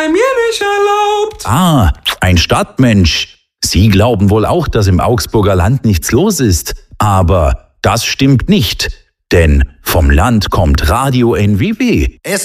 bei mir nicht erlaubt. Ah, ein Stadtmensch. Sie glauben wohl auch, dass im Augsburger Land nichts los ist. Aber das stimmt nicht. Denn vom Land kommt Radio NWB.